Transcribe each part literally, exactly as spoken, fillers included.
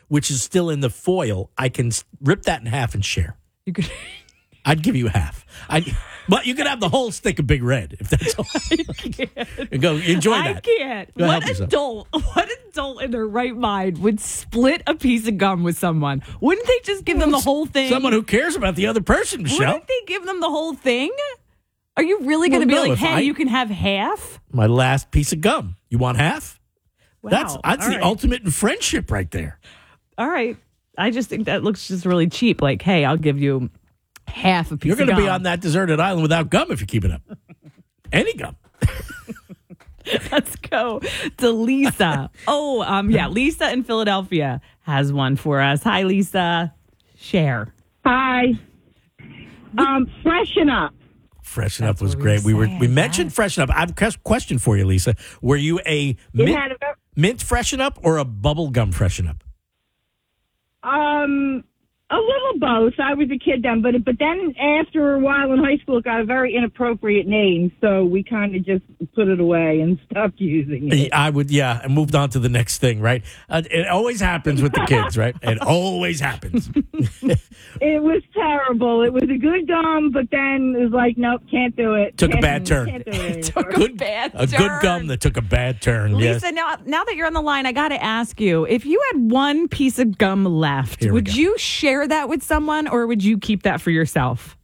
which is still in the foil, I can s- rip that in half and share. You could. I'd give you half. I, but you could have the whole stick of Big Red if that's all. I can't. And go enjoy I that. can't. Go help What yourself. adult? What adult in their right mind would split a piece of gum with someone? Wouldn't they just give them the whole thing? Someone who cares about the other person, Michelle. Wouldn't they give them the whole thing? Are you really going to Well, be no, like, if hey, I- you can have half? My last piece of gum. You want half? Wow. That's that's All the right. ultimate in friendship right there. All right. I just think that looks just really cheap. Like, hey, I'll give you half a piece You're of going to gum. be on that deserted island without gum if you keep it up. Any gum. Let's go to Lisa. oh, um, yeah, Lisa in Philadelphia has one for us. Hi, Lisa. Share. Hi. Um, freshen up. Freshen That's Up was what we were great. We were saying, we mentioned yes. Freshen Up. I have a question for you, Lisa. Were you a You mint, had a, mint Freshen Up or a bubble gum Freshen Up? um, a little both. I was a kid then, but but then after a while in high school, it got a very inappropriate name, so we kind of just put it away and stopped using it. I would, yeah, and moved on to the next thing, right? Uh, it always happens with the kids, right? It always happens. It was terrible. It was a good gum, but then it was like, nope, can't do it. Took a Can't- bad turn. Can't do it. Took a Good, bad a good turn. gum that took a bad turn. Yes. Lisa, now, now that you're on the line, I got to ask you, if you had one piece of gum left, Here we would go. you share that with someone or would you keep that for yourself?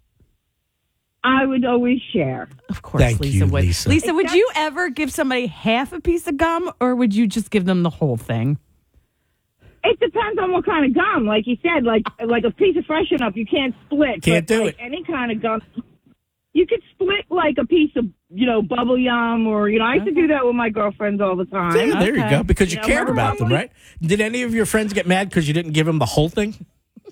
I would always share. Of course, Thank Lisa you, would. Lisa. Lisa, would you ever give somebody half a piece of gum or would you just give them the whole thing? It depends on what kind of gum. Like you said, like like a piece of Freshen Up, you can't split. Can't but do like it. Any kind of gum, you could split like a piece of, you know, bubble yum, or you know, I used to do that with my girlfriends all the time. Yeah, there you Okay. go. Because you, You know, cared my about them, mom- right? Did any of your friends get mad because you didn't give them the whole thing?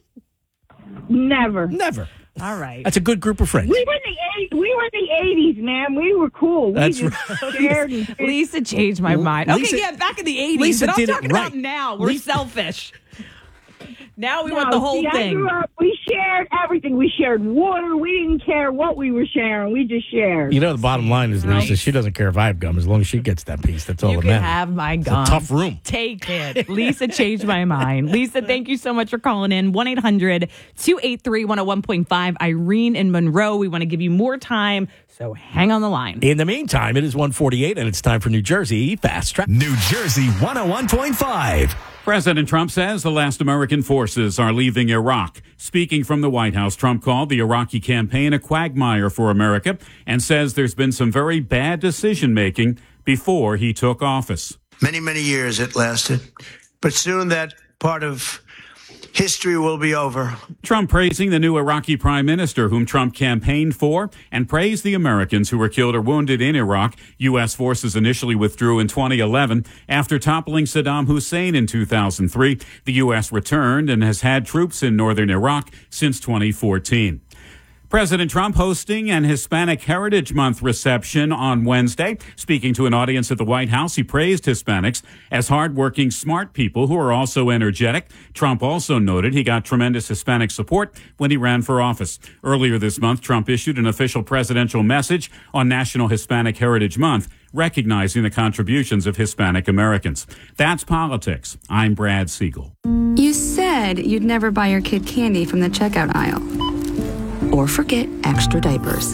Never. Never. All right. That's a good group of friends. We were in the eight, we were in the eighties, man. We were cool. We That's just shared and- Lisa changed my mind. Lisa- okay, yeah, back in the eighties, Lisa but I'm did it talking right. about now. We're Lisa- selfish. Now we No, want the whole see, I thing. grew up, we shared everything. We shared water. We didn't care what we were sharing. We just shared. You know, the bottom line is, Lisa, she doesn't care if I have gum as long as she gets that piece. That's all You that can matters. have my It's gum. a tough room. Take it. Lisa changed my mind. Lisa, thank you so much for calling in. one eight hundred two eight three one oh one point five. Irene in Monroe. We want to give you more time, so hang on the line. In the meantime, it is one forty-eight, and it's time for New Jersey Fast Track. New Jersey one oh one point five. President Trump says the last American forces are leaving Iraq. Speaking from the White House, Trump called the Iraqi campaign a quagmire for America and says there's been some very bad decision-making before he took office. Many, many years it lasted, but soon that part of history will be over. Trump praising the new Iraqi prime minister whom Trump campaigned for and praised the Americans who were killed or wounded in Iraq. U S forces initially withdrew in twenty eleven. After toppling Saddam Hussein in two thousand three, the U S returned and has had troops in northern Iraq since twenty fourteen. President Trump hosting an Hispanic Heritage Month reception on Wednesday. Speaking to an audience at the White House, he praised Hispanics as hardworking, smart people who are also energetic. Trump also noted he got tremendous Hispanic support when he ran for office. Earlier this month, Trump issued an official presidential message on National Hispanic Heritage Month, recognizing the contributions of Hispanic Americans. That's politics. I'm Brad Siegel. You said you'd never buy your kid candy from the checkout aisle. Or forget extra diapers.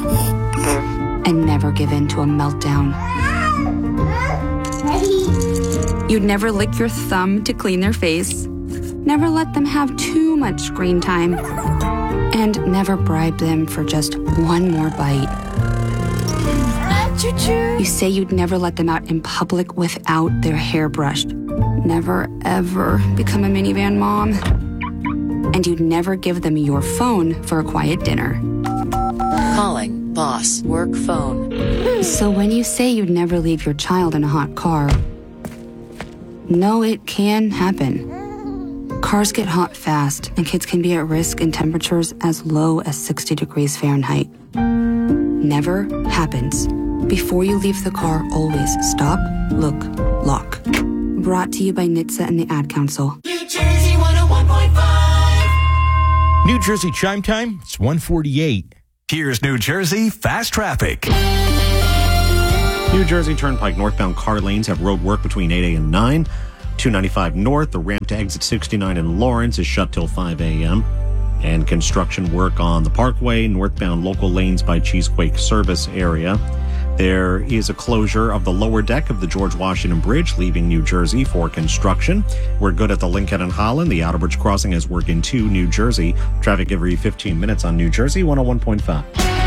And never give in to a meltdown. You'd never lick your thumb to clean their face. Never let them have too much screen time. And never bribe them for just one more bite. You say you'd never let them out in public without their hair brushed. Never, ever become a minivan mom. And you'd never give them your phone for a quiet dinner. Calling boss work phone. So when you say you'd never leave your child in a hot car, no, it can happen. Cars get hot fast, and kids can be at risk in temperatures as low as sixty degrees Fahrenheit. Never happens. Before you leave the car, always stop, look, lock. Brought to you by N H T S A and the Ad Council. New Jersey one oh one point five. New Jersey chime time, it's one forty-eight. Here's New Jersey Fast Traffic. New Jersey Turnpike northbound car lanes have road work between eight a and nine. two ninety-five North, the ramp to exit sixty-nine in Lawrence is shut till five a.m. And construction work on the Parkway, northbound local lanes by Cheesequake Service area. There is a closure of the lower deck of the George Washington Bridge, leaving New Jersey for construction. We're good at the Lincoln and Holland. The Outer Bridge Crossing has work into New Jersey. Traffic every fifteen minutes on New Jersey one oh one point five.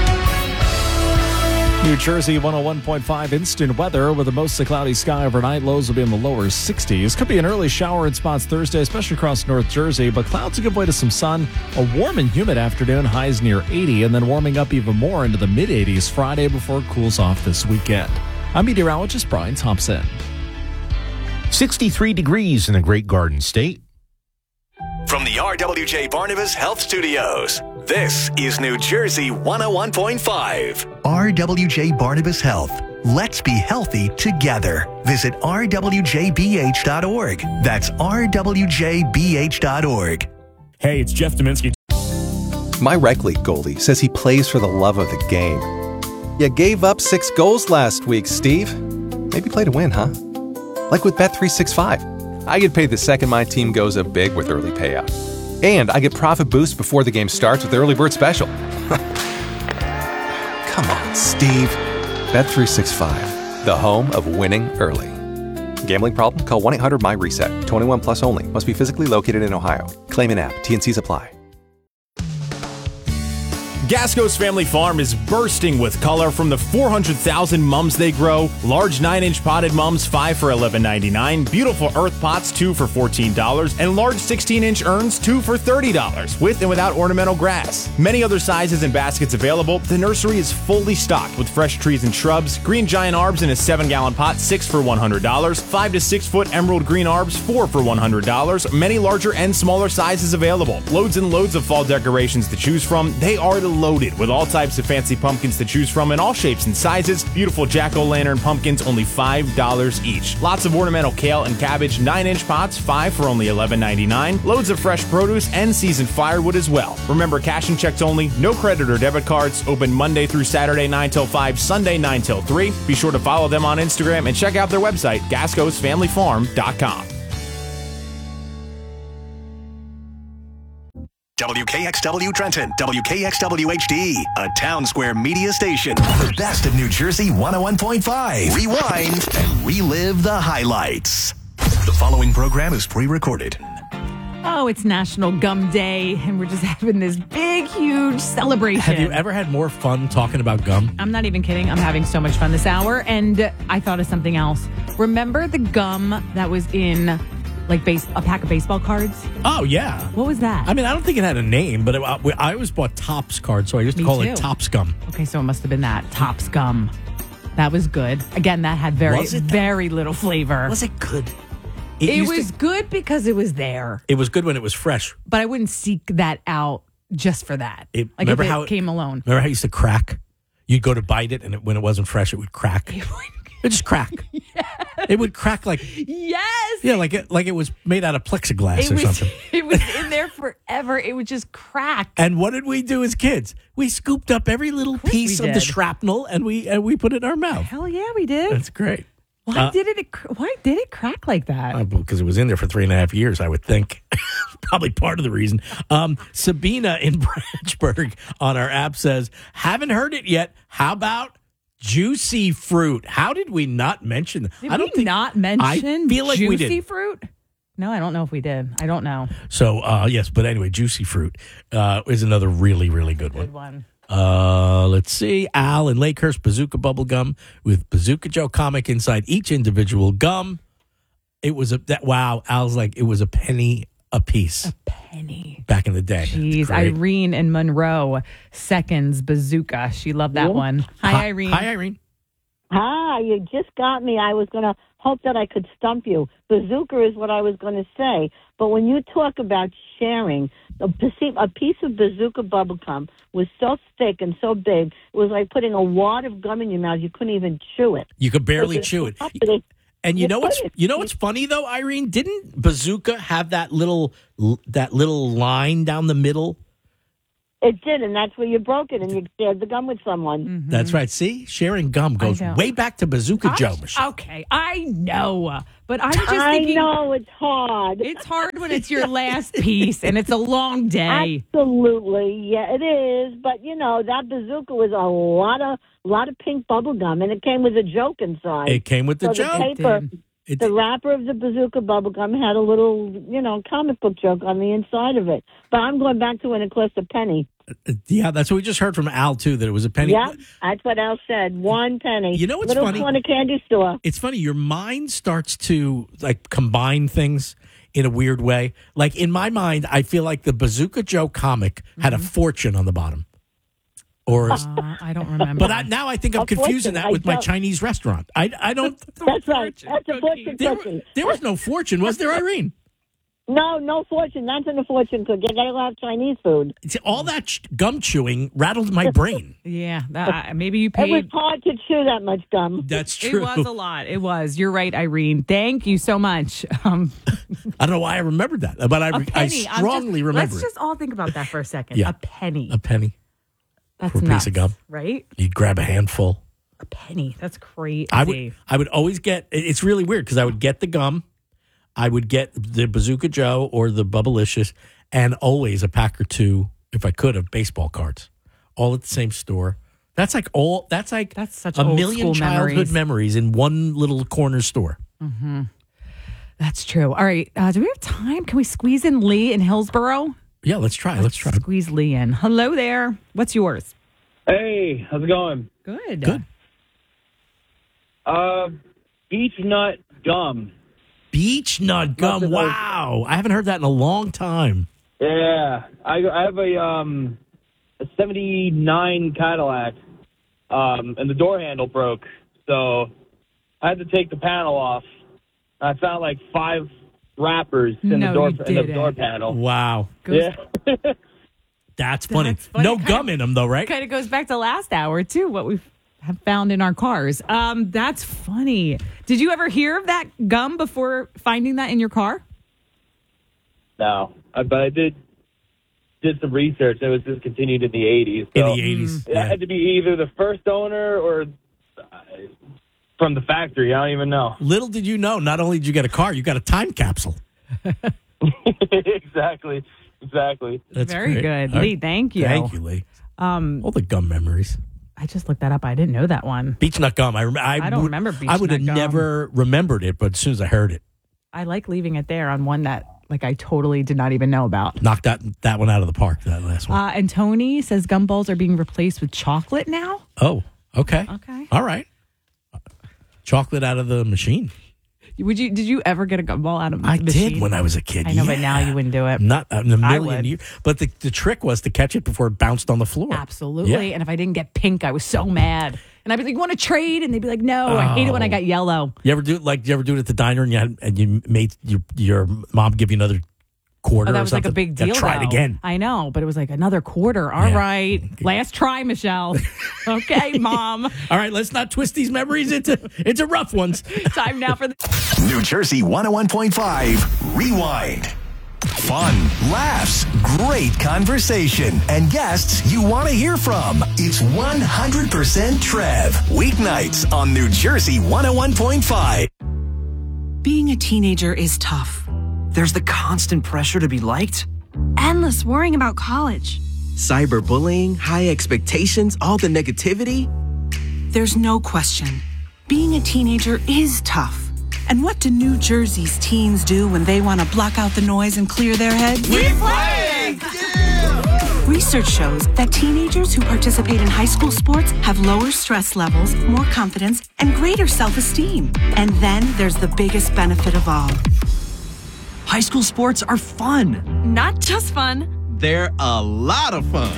New Jersey one oh one point five instant weather with a mostly cloudy sky overnight. Lows will be in the lower sixties. Could be an early shower in spots Thursday, especially across North Jersey, but clouds a good way to some sun. A warm and humid afternoon, highs near eighty, and then warming up even more into the mid-eighties Friday before it cools off this weekend. I'm meteorologist Brian Thompson. sixty-three degrees in the Great Garden State. From the R W J Barnabas Health Studios, this is New Jersey one oh one point five. R W J Barnabas Health. Let's be healthy together. Visit r w j b h dot org. That's r w j b h dot org. Hey, it's Jeff Dominski. My rec league goalie says he plays for the love of the game. You gave up six goals last week, Steve. Maybe play to win, huh? Like with Bet three sixty-five. I get paid the second my team goes up big with early payout. And I get profit boost before the game starts with Early Bird Special. Come on, Steve. Bet three sixty-five, the home of winning early. Gambling problem? Call one eight hundred my reset. twenty-one plus only. Must be physically located in Ohio. Claim in app. T N Cs apply. Gasco's Family Farm is bursting with color from the four hundred thousand mums they grow. Large nine inch potted mums, five for eleven ninety-nine. Beautiful earth pots, two for fourteen dollars. And large sixteen inch urns, two for thirty dollars, with and without ornamental grass. Many other sizes and baskets available. The nursery is fully stocked with fresh trees and shrubs. Green giant arbs in a seven gallon pot, six for one hundred dollars. five to six foot emerald green arbs, four for one hundred dollars. Many larger and smaller sizes available. Loads and loads of fall decorations to choose from. They are the loaded with all types of fancy pumpkins to choose from in all shapes and sizes. Beautiful jack-o'-lantern pumpkins, only five dollars each. Lots of ornamental kale and cabbage, nine inch pots, five for only eleven ninety-nine. Loads of fresh produce and seasoned firewood as well. Remember, cash and checks only, no credit or debit cards. Open Monday through Saturday nine till five, Sunday nine till three. Be sure to follow them on Instagram and check out their website, gascos family farm dot com. W K X W Trenton, W K X W H D, a Town Square media station. The best of New Jersey one oh one point five. Rewind and relive the highlights. The following program is pre-recorded. Oh, it's National Gum Day, and we're just having this big, huge celebration. Have you ever had more fun talking about gum? I'm not even kidding. I'm having so much fun this hour, and I thought of something else. Remember the gum that was in... like base, a pack of baseball cards? Oh, yeah. What was that? I mean, I don't think it had a name, but it, I always bought Topps cards, so I used to Me call too. it Topps Gum. Okay, so it must have been that. Topps Gum. That was good. Again, that had very, Was it very little flavor. Was it good? It, used was to- good because it was there, It was good when it was fresh. but I wouldn't seek that out just for that. It, like remember if it how came alone. Remember how it used to crack? You'd go to bite it, and it, when it wasn't fresh, it would crack. It would just crack. It would crack like Yes. yeah, like it like it was made out of plexiglass It or was, something. it was in there forever. It would just crack. And what did we do as kids? We scooped up every little piece we of the did. shrapnel and we and we put it in our mouth. Hell yeah, we did. That's great. Why Uh, did it? cr- Why did it crack like that? Uh, because it was in there for three and a half years, I would think. Probably part of the reason. Um, Sabina in Branchburg on our app says, haven't heard it yet. How about juicy fruit? How did we not mention that? Did I don't we think, not mention I feel like we juicy did. fruit? No, I don't know if we did. I don't know. So, uh, yes, but anyway, juicy fruit uh, is another really, really good one. Good one. Uh, let's see. Al in Lakehurst, Bazooka Bubble Gum with Bazooka Joe comic inside each individual gum. It was a, that, wow, Al's like, it was a penny a piece. A penny. Back in the day. Jeez, It's great. Irene in Monroe, seconds bazooka. She loved that Yeah. one. Hi, Hi- Irene. Hi, Irene. Hi, you just got me. I was going to hope that I could stump you. Bazooka is what I was going to say. But when you talk about sharing, a piece, a piece of bazooka bubblegum was so thick and so big, it was like putting a wad of gum in your mouth. You couldn't even chew it. You could barely So chew it. they- And you You know what's couldn't. you know what's funny though, Irene? Didn't Bazooka have that little that little line down the middle? It did, and that's where you broke it, and you shared the gum with someone. That's right. See, sharing gum goes know. way back to Bazooka I- Joe. Michelle. Okay, I know. But I'm just I thinking. know it's hard. It's hard when it's your last piece and it's a long day. Absolutely, yeah, it is. But you know that bazooka was a lot of lot of pink bubble gum, and it came with a joke inside. It came with the so joke. The paper, It the wrapper of the bazooka bubble gum had a little, you know, comic book joke on the inside of it. But I'm going back to when it cost a penny. Yeah, that's what we just heard from Al, too, that it was a penny. Yeah, that's what Al said. One penny. You know what's Little funny? corner candy store. It's funny. Your mind starts to, like, combine things in a weird way. Like, in my mind, I feel like the Bazooka Joe comic had a fortune on the bottom. Or, Uh, I don't remember. but I, now I think I'm A confusing fortune, that I with my don't- Chinese restaurant. I, I don't. That's right. That's a fortune There, cookie. there was no fortune, was there, Irene? No, no fortune. That's in a fortune cookie. You gotta have Chinese food. See, all that ch- gum chewing rattled my brain. Yeah, that, maybe you It was paid. hard to chew that much gum. That's It true. was a lot. It was. You're right, Irene. Thank you so much. Um, I don't know why I remembered that, but I, a I penny. I'm strongly just, remember Let's it. just all think about that for a second. Yeah. A penny. A penny. That's for a nuts, piece of gum. right? You'd grab a handful. A penny. That's crazy. I would. I would always get. It's really weird because I would get the gum, I would get the Bazooka Joe or the Bubblicious, and always a pack or two, if I could, of baseball cards, all at the same store. That's like all. That's like that's such a old million school childhood memories. memories in one little corner store. Mm-hmm. That's true. All right. Uh, do we have time? Can we squeeze in Lee in Hillsboro? Yeah, let's try. Let's, let's try. Squeeze Lee in. Hello there. What's yours? Hey, how's it going? Good. Good. Uh, beech nut gum. Beech nut gum. Nothing like- Wow, I haven't heard that in a long time. Yeah, I, I have a um a seventy-nine Cadillac, um, and the door handle broke, so I had to take the panel off. I found like five wrappers in No, the door you in the didn't. door panel. Wow. Yeah. That's funny. That's funny. No Kind gum in them, though, right? Kind of goes back to last hour, too, what we have found in our cars. Um, that's funny. Did you ever hear of that gum before finding that in your car? No, I, but I did did some research. It was discontinued in the eighties. In so the eighties, it yeah. had to be either the first owner or uh, from the factory. I don't even know. Little did you know, not only did you get a car, you got a time capsule. exactly, exactly. That's Very great. good. All Lee, right. thank you. Thank you, Lee. Um, All the gum memories. I just looked that up. I didn't know that one. Beech nut gum. I, rem- I, I don't would, remember beech I would have nut gum. never remembered it, but as soon as I heard it, I like leaving it there on one that like I totally did not even know about. knocked that that one out of the park. That last one. Uh, and Tony says gumballs are being replaced with chocolate now. oh, okay. Okay. All right. Chocolate out of the machine. Would you? Did you ever get a gumball out of the I machine? did when I was a kid. I know, but yeah. now you wouldn't do it. Not in a I million would. years. But the, the trick was to catch it before it bounced on the floor. Absolutely. Yeah. And if I didn't get pink, I was so mad. And I'd be like, "You want to trade?" And they'd be like, "No." I hate it when I Oh. got yellow. You ever do it like you ever do it at the diner and you had, and you made your your mom give you another quarter? Oh, that or was like a something? big deal. Yeah, try it though. again. I know, but it was like another quarter. All Yeah. right, last try, Michelle. Okay, Mom. All right, let's not twist these memories into into rough ones. Time now for the New Jersey one oh one point five Rewind. Fun, laughs, great conversation, and guests you want to hear from. It's one hundred percent Trev. Weeknights on New Jersey one oh one point five. Being a teenager is tough. There's the constant pressure to be liked, Endless worrying about college. cyberbullying, high expectations, all the negativity. There's no question. Being a teenager is tough. And what do New Jersey's teens do when they want to block out the noise and clear their heads? We play! Research shows that teenagers who participate in high school sports have lower stress levels, more confidence, and greater self-esteem. And then there's the biggest benefit of all. High school sports are fun. Not just fun. They're a lot of fun.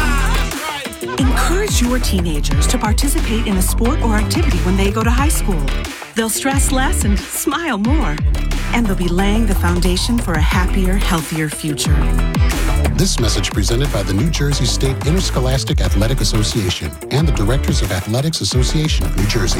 Encourage your teenagers to participate in a sport or activity when they go to high school. They'll stress less and smile more. And they'll be laying the foundation for a happier, healthier future. This message presented by the New Jersey State Interscholastic Athletic Association and the Directors of Athletics Association of New Jersey.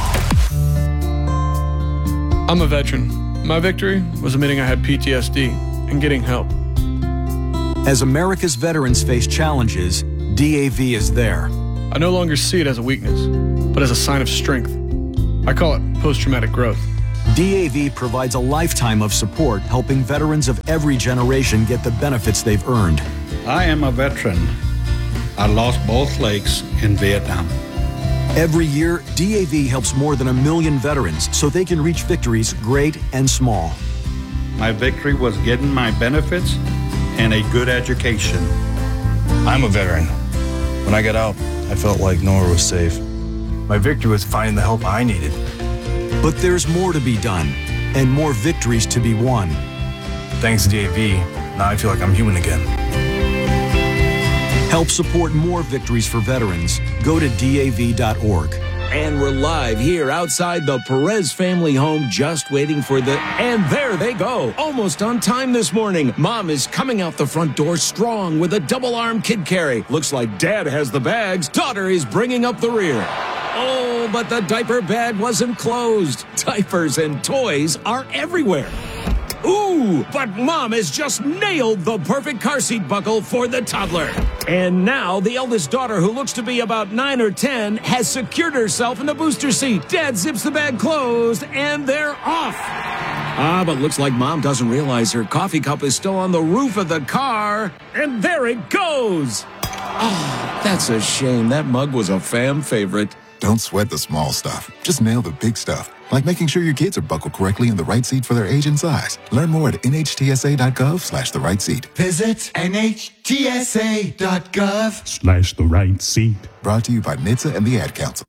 I'm a veteran. My victory was admitting I had P T S D and getting help. As America's veterans face challenges, D A V is there. I no longer see it as a weakness, but as a sign of strength. I call it post-traumatic growth. D A V provides a lifetime of support, helping veterans of every generation get the benefits they've earned. I am a veteran. I lost both legs in Vietnam. Every year, D A V helps more than a million veterans so they can reach victories great and small. My victory was getting my benefits and a good education. I'm a veteran. When I got out, I felt like nowhere was safe. My victory was finding the help I needed. But there's more to be done and more victories to be won. Thanks to D A V, now I feel like I'm human again. Help support more victories for veterans. Go to D A V dot org. And we're live here outside the Perez family home, just waiting for the... And there they go, almost on time this morning. Mom is coming out the front door strong with a double-arm kid carry. Looks like Dad has the bags. Daughter is bringing up the rear. Oh, but the diaper bag wasn't closed. Diapers and toys are everywhere. Ooh, but Mom has just nailed the perfect car seat buckle for the toddler. And now the eldest daughter, who looks to be about nine or ten, has secured herself in the booster seat. Dad zips the bag closed, and they're off. Ah, but looks like Mom doesn't realize her coffee cup is still on the roof of the car. And there it goes. Oh, that's a shame. That mug was a fam favorite. Don't sweat the small stuff. Just nail the big stuff. Like making sure your kids are buckled correctly in the right seat for their age and size. Learn more at N H T S A dot gov slash the right seat. Visit N H T S A dot gov Slash the right seat. Brought to you by N H T S A and the Ad Council.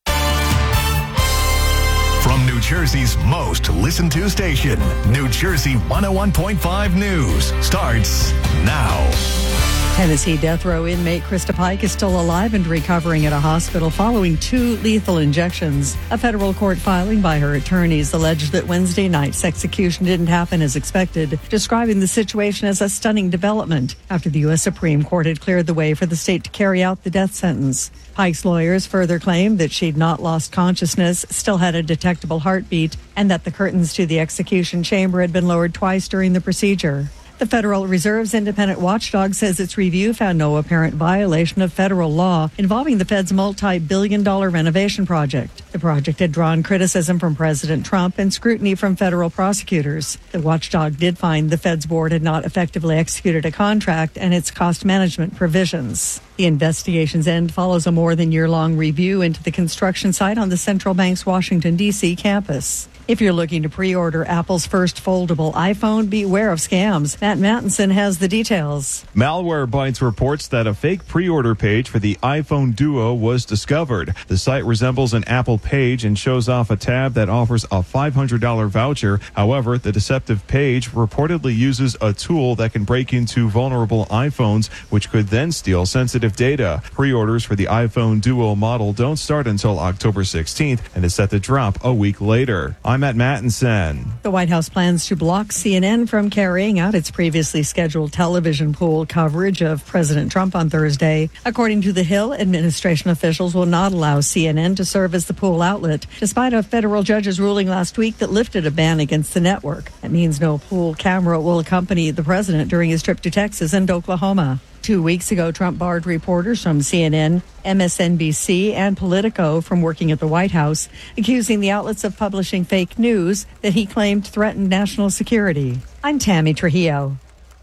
From New Jersey's most listened to station, New Jersey one oh one point five News starts now. Tennessee death row inmate Krista Pike is still alive and recovering at a hospital following two lethal injections. A federal court filing by her attorneys alleged that Wednesday night's execution didn't happen as expected, describing the situation as a stunning development after the U S Supreme Court had cleared the way for the state to carry out the death sentence. Pike's lawyers further claimed that she'd not lost consciousness, still had a detectable heartbeat, and that the curtains to the execution chamber had been lowered twice during the procedure. The Federal Reserve's independent watchdog says its review found no apparent violation of federal law involving the Fed's multi-billion dollar renovation project. The project had drawn criticism from President Trump and scrutiny from federal prosecutors. The watchdog did find the Fed's board had not effectively executed a contract and its cost management provisions. The investigation's end follows a more than year-long review into the construction site on the central bank's Washington, D C campus. If you're looking to pre-order Apple's first foldable iPhone, beware of scams. Matt Mattinson has the details. Malwarebytes reports that a fake pre-order page for the iPhone Duo was discovered. The site resembles an Apple page and shows off a tab that offers a five hundred dollars voucher. However, the deceptive page reportedly uses a tool that can break into vulnerable iPhones, which could then steal sensitive data. Pre-orders for the iPhone Duo model don't start until October sixteenth and is set to drop a week later. I'm Matt Mattinson. The White House plans to block C N N from carrying out its previously scheduled television pool coverage of President Trump on Thursday. According to The Hill, administration officials will not allow C N N to serve as the pool outlet, despite a federal judge's ruling last week that lifted a ban against the network. That means no pool camera will accompany the president during his trip to Texas and Oklahoma. Two weeks ago, Trump barred reporters from C N N, M S N B C, and Politico from working at the White House, accusing the outlets of publishing fake news that he claimed threatened national security. I'm Tammy Trujillo.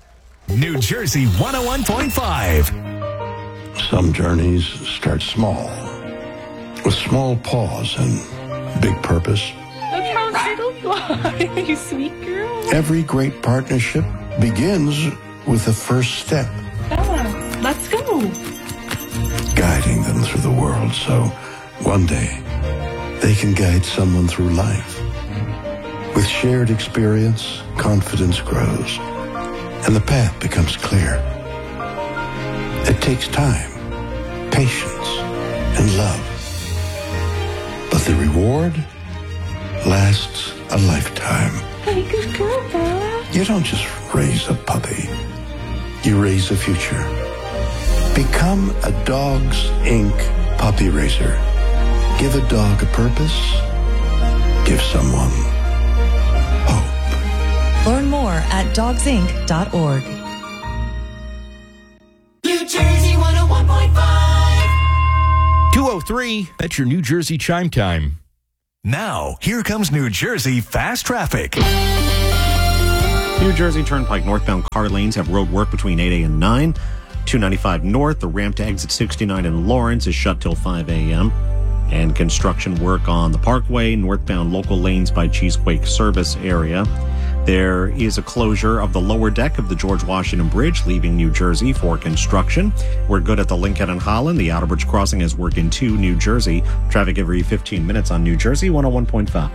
New Jersey one oh one point five. Some journeys start small, with small pause and big purpose. Look how little fly, you sweet girl. Every great partnership begins with the first step. Bella, let's go. Guiding them through the world so one day they can guide someone through life. With shared experience, confidence grows, and the path becomes clear. It takes time, patience, and love. But the reward lasts a lifetime. Hey, good girl, Bella. You don't just raise a puppy. You raise a future. Become a Dogs Incorporated puppy raiser. Give a dog a purpose. Give someone hope. Learn more at dogs inc dot org. New Jersey one oh one point five. two oh three, that's your New Jersey chime time. Now, here comes New Jersey Fast Traffic. New Jersey Turnpike northbound car lanes have road work between eight a.m. and nine. two ninety-five north, the ramp to exit sixty-nine in Lawrence is shut till five a.m. And construction work on the Parkway, northbound local lanes by Cheesequake Service area. There is a closure of the lower deck of the George Washington Bridge leaving New Jersey for construction. We're good at the Lincoln and Holland. The Outer Bridge Crossing has work in two New Jersey. Traffic every fifteen minutes on New Jersey one oh one point five.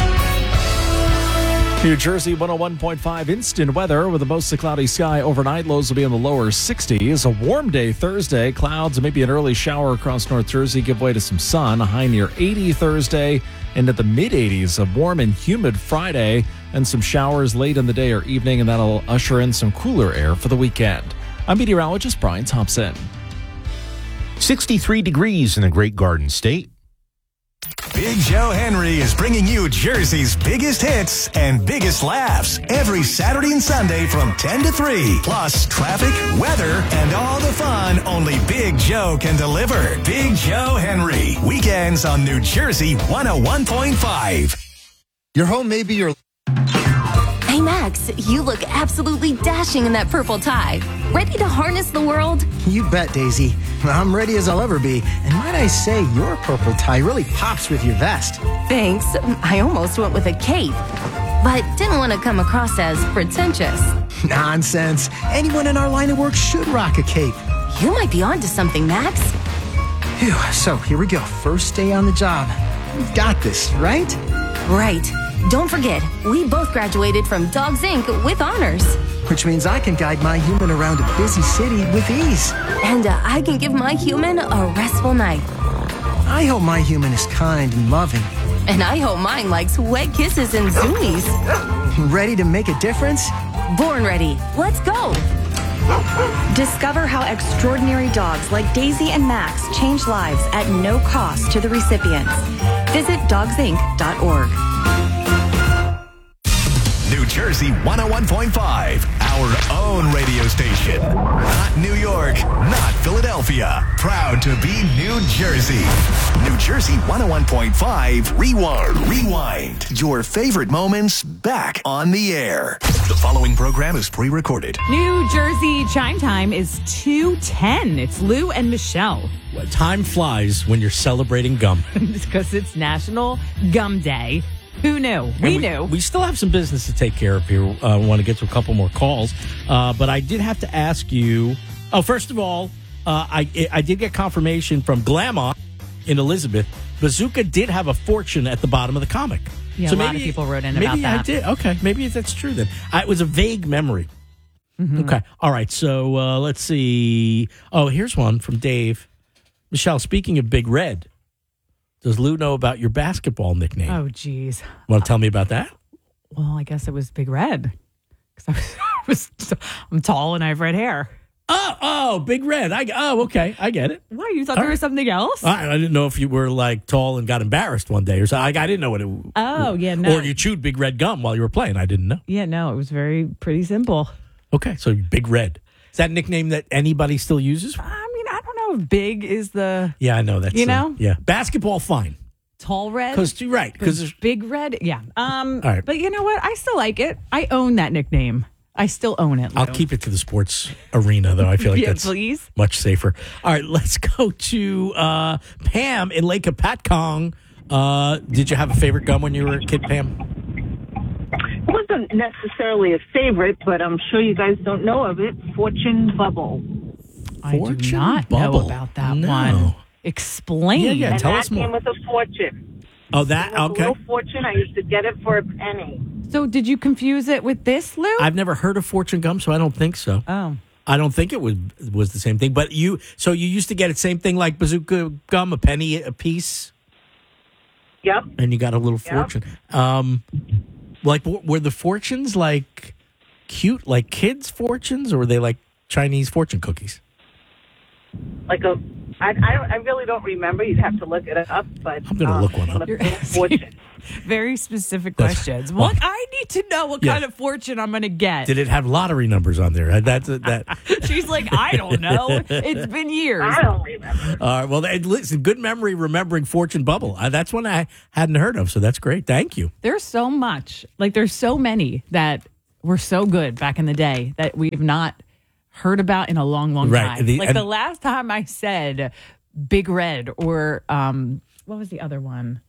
New Jersey one oh one point five instant weather with a mostly cloudy sky overnight. Lows will be in the lower sixties. A warm day Thursday. Clouds and maybe an early shower across North Jersey give way to some sun. A high near eighty Thursday and at the mid eighties. A warm and humid Friday and some showers late in the day or evening, and that'll usher in some cooler air for the weekend. I'm meteorologist Brian Thompson. sixty-three degrees in the Great Garden State. Big Joe Henry is bringing you Jersey's biggest hits and biggest laughs every Saturday and Sunday from ten to three. Plus traffic, weather, and all the fun only Big Joe can deliver. Big Joe Henry. Weekends on New Jersey one oh one point five. Your home may be your... Hey, Max, you look absolutely dashing in that purple tie. Ready to harness the world? You bet, Daisy. I'm ready as I'll ever be. And might I say, your purple tie really pops with your vest. Thanks. I almost went with a cape, but didn't want to come across as pretentious. Nonsense. Anyone in our line of work should rock a cape. You might be onto something, Max. Phew. So, here we go. First day on the job. You've got this, right? Right. Don't forget, we both graduated from Dogs Incorporated with honors. Which means I can guide my human around a busy city with ease. And uh, I can give my human a restful night. I hope my human is kind and loving. And I hope mine likes wet kisses and zoomies. Ready to make a difference? Born ready. Let's go. Discover how extraordinary dogs like Daisy and Max change lives at no cost to the recipients. Visit dogs inc dot org. New Jersey one oh one point five, our own radio station. Not New York, not Philadelphia. Proud to be New Jersey. New Jersey one oh one point five, Rewind. Rewind. Your favorite moments back on the air. The following program is pre-recorded. New Jersey chime time is two ten. It's Lou and Michelle. Well, time flies when you're celebrating gum. Because it's National Gum Day. Who knew? We, we knew. We still have some business to take care of here. I uh, want to get to a couple more calls. Uh, but I did have to ask you. Oh, first of all, uh, I I did get confirmation from Glama in Elizabeth. Bazooka did have a fortune at the bottom of the comic. Yeah, so a maybe, lot of people wrote in maybe about that. I did. Okay, maybe that's true then. I, it was a vague memory. Mm-hmm. Okay. All right. So uh, let's see. Oh, here's one from Dave. Michelle, speaking of Big Red, does Lou know about your basketball nickname? Oh, geez. Want to tell me about that? Well, I guess it was Big Red. Because I was, I was, I'm tall and I have red hair. Oh, oh, Big Red. I, oh, okay. I get it. Why? You thought All there right. was something else? I, I didn't know if you were like tall and got embarrassed one day or something. I, I didn't know what it was. Oh, yeah, no. Or you chewed Big Red gum while you were playing. I didn't know. Yeah, no, it was very pretty simple. Okay, so Big Red. Is that a nickname that anybody still uses? I mean, I don't know if big is the... Yeah, I know. That's You uh, know? yeah. Basketball, fine. Tall red? Because right, because Big Red, yeah. Um, All right. But you know what? I still like it. I own that nickname. I still own it. Lou. I'll keep it to the sports arena, though. I feel like Yeah, that's please. much safer. All right, let's go to uh, Pam in Lake Apatcong. Uh, did you have a favorite gum when you were a kid, Pam? It wasn't necessarily a favorite, but I'm sure you guys don't know of it. Fortune Bubble. I Fortune do not Bubble. know about that No. one. Explain. Yeah, yeah, and tell that us more. came with a fortune. Oh, that It was okay. A little fortune. I used to get it for a penny. So did you confuse it with this, Lou? I've never heard of Fortune gum, so I don't think so. Oh. I don't think it was was the same thing. But you, so you used to get it same thing like Bazooka gum, a penny a piece. Yep. And you got a little Yep. fortune. Um, like w- were the fortunes like cute, like kids' fortunes, or were they like Chinese fortune cookies? Like a I, I, don't, I really don't remember. You'd have to look it up. But I'm going to um, look one up. Fortune. Very specific questions. Well, I need to know what Yeah. kind of fortune I'm going to get. Did it have lottery numbers on there? That's that. She's like, I don't know. It's been years. I don't remember. All right. Well, hey, listen, good memory remembering Fortune Bubble. Uh, that's one I hadn't heard of, so that's great. Thank you. There's so much. Like, there's so many that were so good back in the day that we've not heard about in a long, long Right. time. The- like and- the last time I said Big Red or um, what was the other one?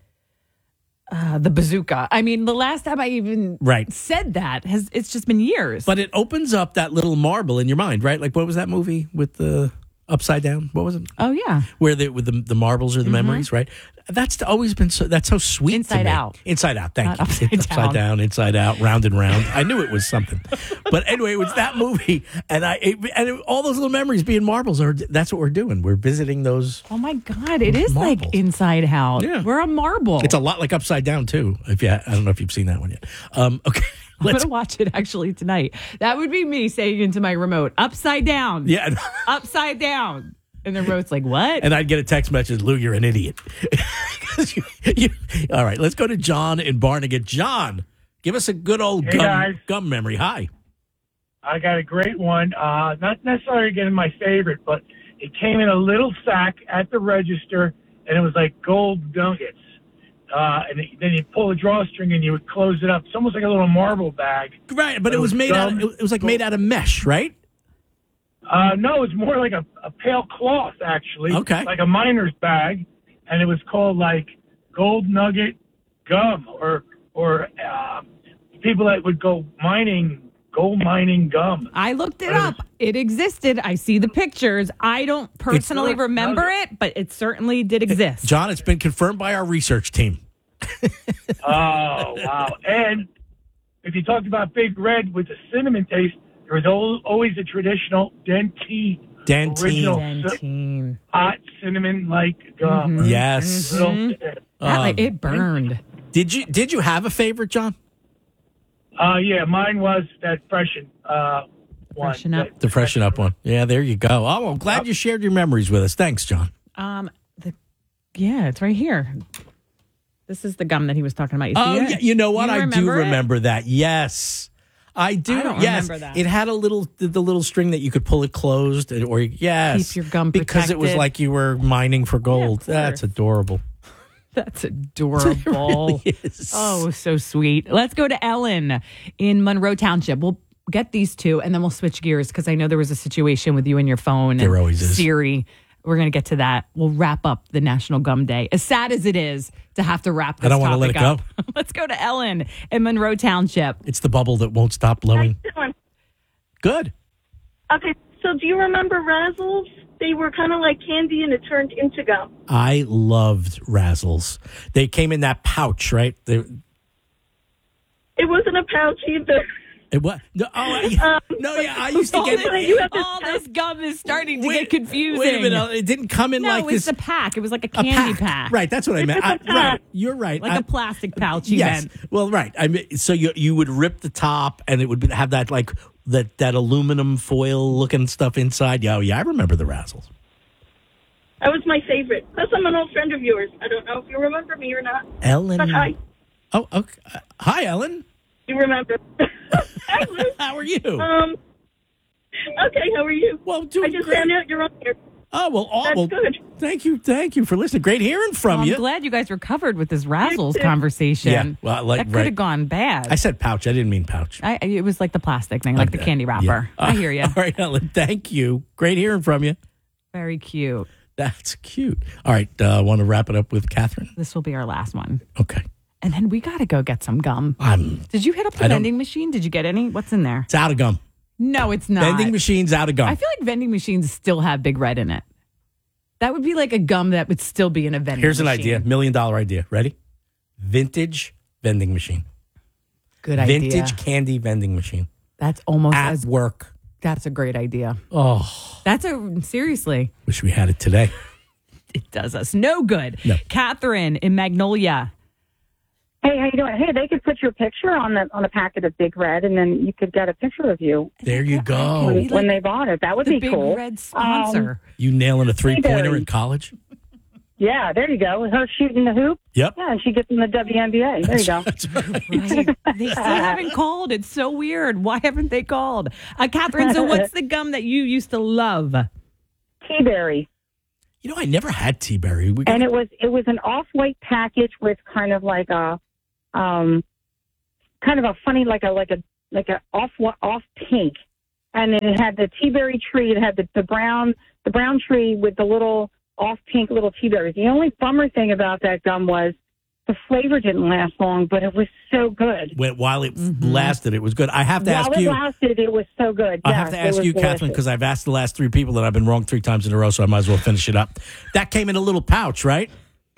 Uh, the bazooka. I mean, the last time I even Right. said that has it's just been years. But it opens up that little marble in your mind, right? Like, what was that movie with the upside down? What was it? Oh yeah, Where the with the, the marbles are the Mhm. memories, right? That's always been so. That's so sweet. Inside to me. Out. Inside out. Thank Not you. upside It's upside down. down, inside out, round and round. I knew it was something, but anyway, it was that movie, and I it, and it, all those little memories being marbles are. That's what we're doing. We're visiting those. Oh my God, it is Marbles. like Inside Out. Yeah. We're a marble. It's a lot like Upside Down too. If you, I don't know if you've seen that one yet. Um, okay, I'm let's. gonna watch it actually tonight. That would be me saying into my remote, upside down. Yeah. Upside down. And the remote's like, what? And I'd get a text message, Lou, you're an idiot. 'Cause you- you- all right, let's go to John in Barnegat. John, give us a good old Hey, gum, guys. gum memory. Hi. I got a great one. Uh, not necessarily getting my favorite, but it came in a little sack at the register, and it was like gold nuggets. Uh, and it- then you pull the drawstring and you would close it up. It's almost like a little marble bag. Right, but it was made out. Of, it was like made out of mesh, right? Uh, no, it's more like a, a pale cloth, actually. Okay. Like a miner's bag, and it was called like gold nugget gum, or or uh, people that would go mining, gold mining gum. I looked it up. It existed. I see the pictures. I don't personally It's- remember it, but it certainly did exist. John, it's been confirmed by our research team. Oh, wow. And if you talked about Big Red with the cinnamon taste, there was al- always a traditional Dentine. Dentine. Original Dentine. hot cinnamon-like gum. Mhm. Yes. Little- Mhm. That, like, it burned. Did you Did you have a favorite, John? Uh, yeah, mine was that freshen uh, one. Freshen up. The freshen up one. Yeah, there you go. Oh, well, glad you shared your memories with us. Thanks, John. Um, the, yeah, it's right here. This is the gum that he was talking about. You see Oh, it? yeah, you know what? You I do remember it? remember that. Yes. I do. I don't yes. remember that. It had a little the, the little string that you could pull it closed and- or yes. Keep your gum because it was protected. like you were mining for gold. course. That's adorable. That's adorable. It really is. Oh, so sweet. Let's go to Ellen in Monroe Township. We'll get these two and then we'll switch gears because I know there was a situation with you and your phone. There and always is. Siri. We're going to get to that. We'll wrap up the National Gum Day. As sad as it is to have to wrap this I don't wanna topic let it up. Let's go to Ellen in Monroe Township. It's the bubble that won't stop blowing. Good. Okay, so do you remember Razzles? They were kind of like candy and it turned into gum. I loved Razzles. They came in that pouch, right? They, It wasn't a pouch either. it what? No, oh, I, Um, no, yeah, I used to all get. this, you have this all this gum is starting to Wait- get confusing. Wait a minute, it didn't come in no, like it's this. a pack. It was like a a candy pack. pack. Right, that's what I meant. I, It's a pack. right, you're right. Like I- a plastic pouch, you yes. meant. Well, right. I mean, so you you would rip the top, and it would be- have that like that that aluminum foil looking stuff inside. Yeah, oh, yeah, I remember the Razzles. That was my favorite. Plus, I'm an old friend of yours. I don't know if you remember me or not. Ellen. But hi. Oh, okay. Uh, hi, Ellen. You remember. Hi, Liz. How are you? Um, okay, how are you? Well, doing I just great. found out you're on here. Oh well, oh, That's well, good. Thank you, thank you for listening. Great hearing from Well, I'm you. glad you guys recovered with this Razzles too. conversation. Yeah, well, like, that could right. have gone bad. I said pouch. I didn't mean pouch. I, it was like the plastic thing, like the Okay. candy wrapper. Yeah. I hear you. All right, Ellen. Thank you. Great hearing from you. Very cute. That's cute. All right, uh, want to wrap it up with Catherine? This will be our last one. Okay. And then we got to go get some gum. I'm. Did you hit up the I don't- vending machine? Did you get any? What's in there? It's out of gum. No, it's not. Vending machines out of gum. I feel like vending machines still have Big Red in it. That would be like a gum that would still be in a vending Here's an machine. idea, million dollar idea. Ready? Vintage vending machine. Good idea. Vintage candy vending machine That's almost at as work. That's a great idea. Oh, That's a seriously. wish we had it today. It does us no good. No. Catherine in Magnolia. Hey, how you doing? Hey, they could put your picture on the on a packet of Big Red, and then you could get a picture of you. There you go. When, when they bought it, that would the be cool. Big Red sponsor. Um, You nailing a three-pointer Barry. in college? yeah, there you go. Her shooting the hoop. Yep. Yeah, and she gets in the W N B A. There you go. Right. They still haven't called. It's so weird. Why haven't they called? Uh, Catherine, so what's the gum that you used to love? Tea-berry. You know, I never had Tea-berry. We And it was it was an off-white package with kind of like a, um, kind of a funny like a like a like a off off pink, and then it had the tea-berry tree. It had the, the brown the brown tree with the little off pink little tea berries. The only bummer thing about that gum was the flavor didn't last long, but it was so good. When, while it lasted, it was good. I have to While ask it you. lasted, it was so good. I Yes, have to it ask was you, Catherine, delicious. because I've asked the last three people that I've been wrong three times in a row, so I might as well finish it up. That came in a little pouch, right?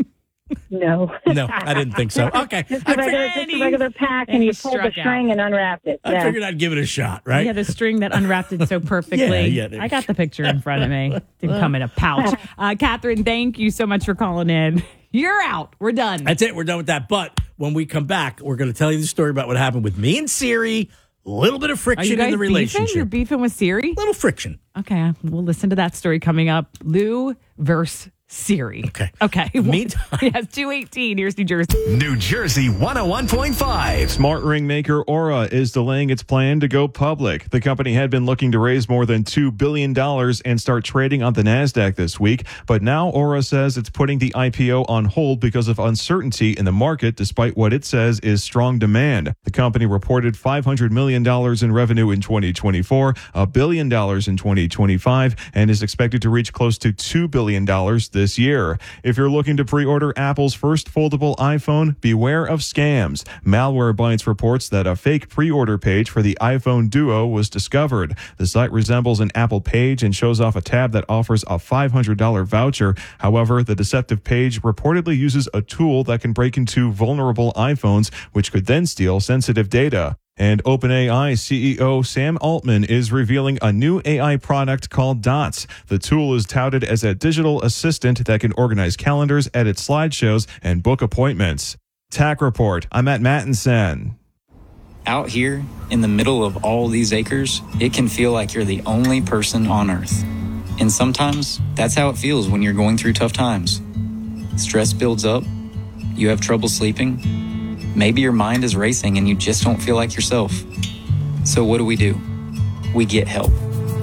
No. No, I didn't think so. Okay. Just a regular, just a regular pack, and, And you he pulled the struck out. string and unwrapped it. I Yeah. figured I'd give it a shot, right? He had a string that unwrapped it so perfectly. Yeah, yeah, there I you got the picture in front of me. Didn't come in a pouch. Uh, Catherine, thank you so much for calling in. You're out. We're done. That's it. We're done with that. But when we come back, we're going to tell you the story about what happened with me and Siri. A little bit of Are you friction guys in the relationship. beefing? You're beefing with Siri? little friction. Okay, we'll listen to that story coming up. Lou versus Siri. Okay. Okay. Meantime. Yes, two eighteen. Here's New Jersey. New Jersey one oh one point five. Smart ring maker Aura is delaying its plan to go public. The company had been looking to raise more than two billion dollars and start trading on the NASDAQ this week, but now Aura says it's putting the I P O on hold because of uncertainty in the market, despite what it says is strong demand. The company reported five hundred million dollars in revenue in twenty twenty-four, a billion dollars in twenty twenty-five, and is expected to reach close to two billion dollars this year. If you're looking to pre-order Apple's first foldable iPhone, beware of scams. Malwarebytes reports that a fake pre-order page for the iPhone Duo was discovered. The site resembles an Apple page and shows off a tab that offers a five hundred dollars voucher. However, the deceptive page reportedly uses a tool that can break into vulnerable iPhones, which could then steal sensitive data. And OpenAI C E O Sam Altman is revealing a new A I product called Dots. The tool is touted as a digital assistant that can organize calendars, edit slideshows, and book appointments. Tack Report. I'm at Mattinson. Out here, in the middle of all these acres, it can feel like you're the only person on Earth. And sometimes, that's how it feels when you're going through tough times. Stress builds up, you have trouble sleeping, maybe your mind is racing and you just don't feel like yourself. So what do we do? We get help.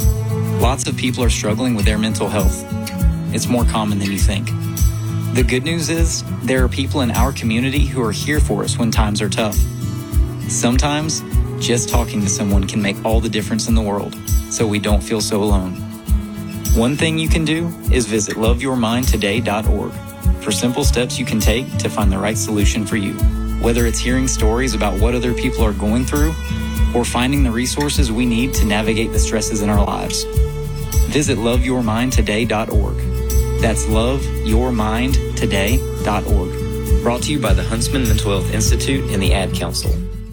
Lots of people are struggling with their mental health. It's more common than you think. The good news is, there are people in our community who are here for us when times are tough. Sometimes, just talking to someone can make all the difference in the world, so we don't feel so alone. One thing you can do is visit love your mind today dot org for simple steps you can take to find the right solution for you. Whether it's hearing stories about what other people are going through or finding the resources we need to navigate the stresses in our lives. Visit love your mind today dot org. That's love your mind today dot org. Brought to you by the Huntsman Mental Health Institute and the Ad Council.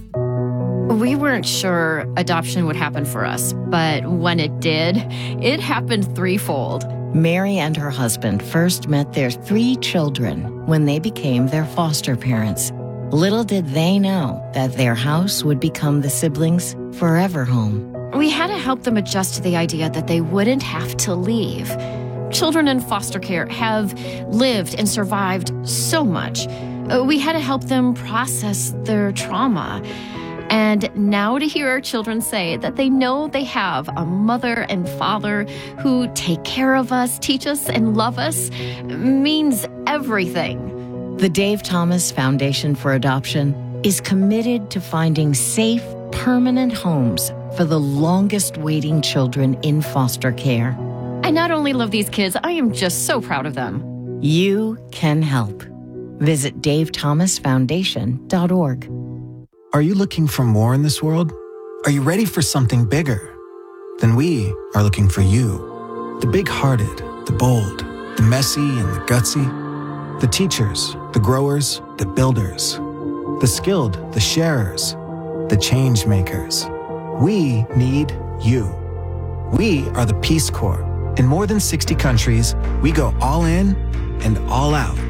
We weren't sure adoption would happen for us, but when it did, it happened threefold. Mary and her husband first met their three children when they became their foster parents. Little did they know that their house would become the siblings' forever home. We had to help them adjust to the idea that they wouldn't have to leave. Children in foster care have lived and survived so much. Uh, We had to help them process their trauma. And now to hear our children say that they know they have a mother and father who take care of us, teach us, and love us means everything. The Dave Thomas Foundation for Adoption is committed to finding safe, permanent homes for the longest waiting children in foster care. I not only love these kids, I am just so proud of them. You can help. Visit dave thomas foundation dot org. Are you looking for more in this world? Are you ready for something bigger? Then we are looking for you. The big-hearted, the bold, the messy and the gutsy. The teachers, the growers, the builders. The skilled, the sharers, the change makers. We need you. We are the Peace Corps. In more than sixty countries, we go all in and all out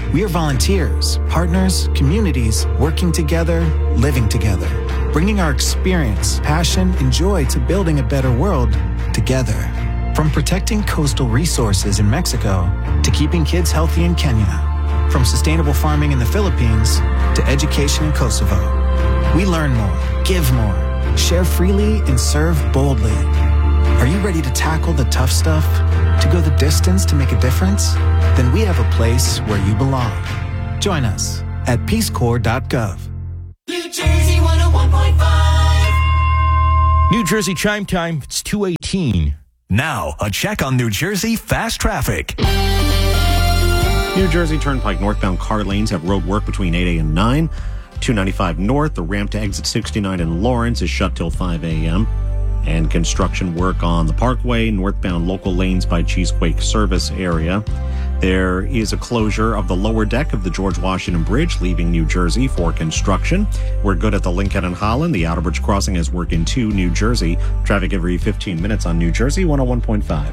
We are volunteers, partners, communities, working together, living together, bringing our experience, passion, and joy to building a better world together. From protecting coastal resources in Mexico to keeping kids healthy in Kenya. From sustainable farming in the Philippines to education in Kosovo. We learn more, give more, share freely, and serve boldly. Are you ready to tackle the tough stuff? To go the distance to make a difference? Then we have a place where you belong. Join us at peace corps dot gov. New Jersey one oh one point five. New Jersey chime time. It's two eighteen. Now, a check on New Jersey fast traffic. New Jersey Turnpike northbound car lanes have road work between eight a.m. and nine. two ninety-five north, the ramp to exit sixty-nine in Lawrence is shut till five a.m. And construction work on the Parkway, northbound local lanes by Cheesequake Service area. There is a closure of the lower deck of the George Washington Bridge leaving New Jersey for construction. We're good at the Lincoln and Holland. The Outer Bridge crossing has work into New Jersey. Traffic every fifteen minutes on New Jersey one oh one point five.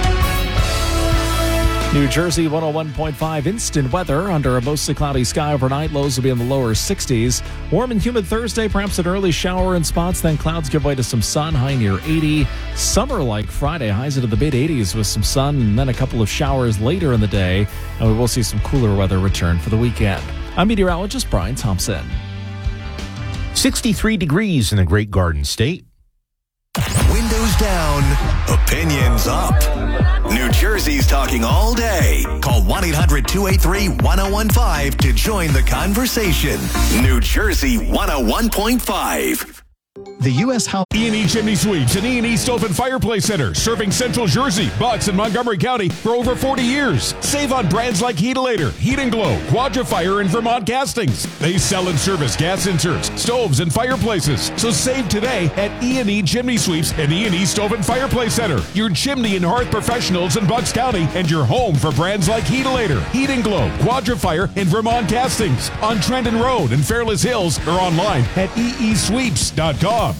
New Jersey one oh one point five instant weather under a mostly cloudy sky overnight. Lows will be in the lower sixties. Warm and humid Thursday, perhaps an early shower in spots. Then clouds give way to some sun, high near eighty. Summer-like Friday, highs into the mid-eighties with some sun and then a couple of showers later in the day. And we will see some cooler weather return for the weekend. I'm meteorologist Brian Thompson. sixty-three degrees in the Great Garden State. Windows down, opinions up. New Jersey's talking all day. Call one eight hundred two eight three one oh one five to join the conversation. New Jersey one oh one point five. The U S House E and E Chimney Sweeps and E and E Stove and Fireplace Center, serving Central Jersey, Bucks, and Montgomery County for over forty years. Save on brands like Heatilator, Heat and Glow, Quadrifire, and Vermont Castings. They sell and service gas inserts, stoves, and fireplaces. So save today at E and E Chimney Sweeps and E and E Stove and Fireplace Center, your chimney and hearth professionals in Bucks County, and your home for brands like Heatilator, Heat and Glow, Quadrifire, and Vermont Castings on Trenton Road in Fairless Hills or online at e e sweeps dot com.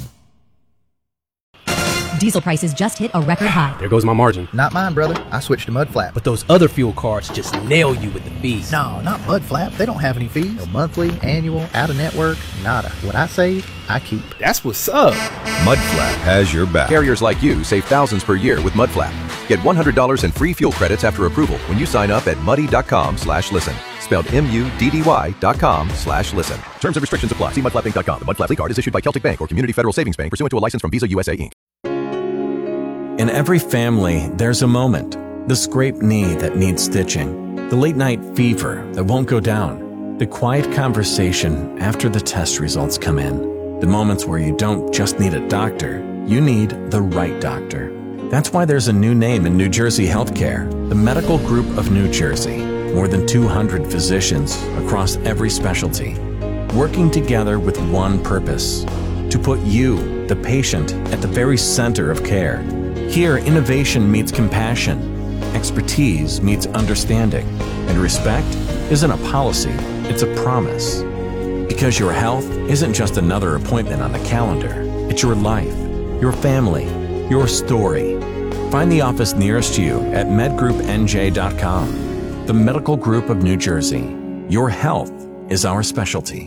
Diesel prices just hit a record high. There goes my margin. Not mine, brother. I switched to Mudflap. But those other fuel cards just nail you with the fees. No, not Mudflap. They don't have any fees. No monthly, annual, out-of-network, nada. What I save, I keep. That's what's up. Mudflap has your back. Carriers like you save thousands per year with Mudflap. Get one hundred dollars in free fuel credits after approval when you sign up at muddy.com slash listen. Spelled M U D D Y dot com slash listen. Terms and restrictions apply. See mudflap inc dot com. The Mudflap Fleet Card is issued by Celtic Bank or Community Federal Savings Bank pursuant to a license from Visa U S A Incorporated. In every family, there's a moment. The scraped knee that needs stitching. The late night fever that won't go down. The quiet conversation after the test results come in. The moments where you don't just need a doctor, you need the right doctor. That's why there's a new name in New Jersey healthcare, the Medical Group of New Jersey. More than two hundred physicians across every specialty, working together with one purpose, to put you, the patient, at the very center of care. Here, innovation meets compassion, expertise meets understanding, and respect isn't a policy, it's a promise. Because your health isn't just another appointment on the calendar, it's your life, your family, your story. Find the office nearest you at med group n j dot com. The Medical Group of New Jersey. Your health is our specialty.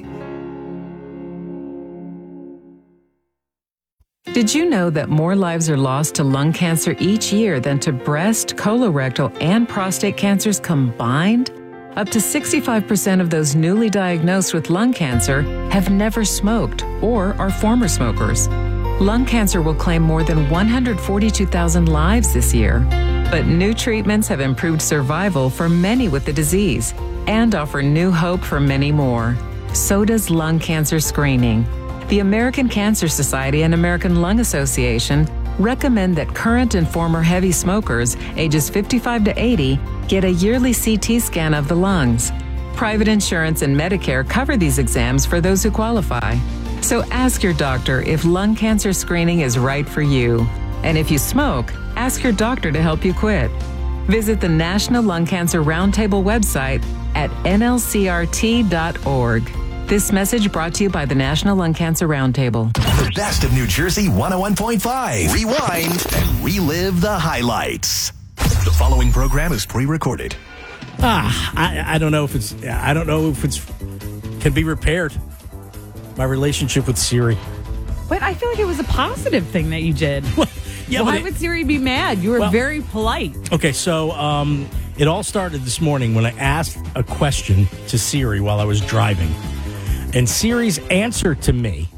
Did you know that more lives are lost to lung cancer each year than to breast, colorectal, and prostate cancers combined? Up to sixty-five percent of those newly diagnosed with lung cancer have never smoked or are former smokers. Lung cancer will claim more than one hundred forty-two thousand lives this year. But new treatments have improved survival for many with the disease and offer new hope for many more. So does lung cancer screening. The American Cancer Society and American Lung Association recommend that current and former heavy smokers ages fifty-five to eighty get a yearly C T scan of the lungs. Private insurance and Medicare cover these exams for those who qualify. So ask your doctor if lung cancer screening is right for you. And if you smoke, ask your doctor to help you quit. Visit the National Lung Cancer Roundtable website at N L C R T dot org. This message brought to you by the National Lung Cancer Roundtable. The best of New Jersey one oh one point five. Rewind and relive the highlights. The following program is pre-recorded. Ah, I, I don't know if it's. I don't know if it's can be repaired. My relationship with Siri. But I feel like it was a positive thing that you did. yeah, Why but it- would Siri be mad? You were Well- very polite. Okay, so um, it all started this morning when I asked a question to Siri while I was driving. And Siri's answer to me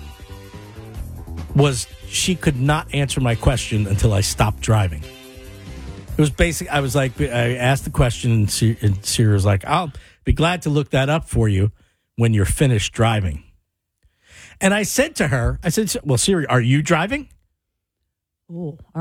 was she could not answer my question until I stopped driving. It was basic. I was like, I asked the question, and Siri, and Siri was like, I'll be glad to look that up for you when you're finished driving. And I said to her, I said, well, Siri, are you driving? Ooh, all